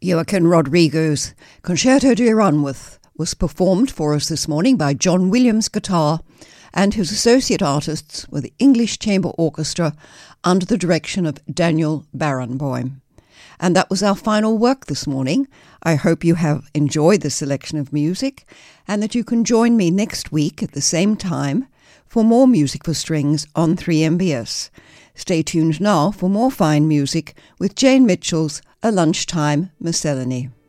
Joaquin Rodrigo's Concerto de Aranjuez was performed for us this morning by John Williams Guitar and his associate artists with the English Chamber Orchestra under the direction of Daniel Barenboim. And that was our final work this morning. I hope you have enjoyed the selection of music and that you can join me next week at the same time for more music for strings on 3MBS. Stay tuned now for more fine music with Jane Mitchell's A Lunchtime Miscellany.